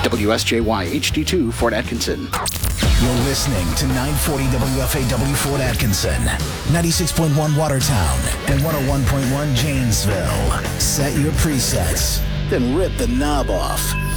WSJY HD2 Fort Atkinson. You're listening to 940 WFAW Fort Atkinson, 96.1 Watertown, and 101.1 Janesville. Set your presets, then rip the knob off.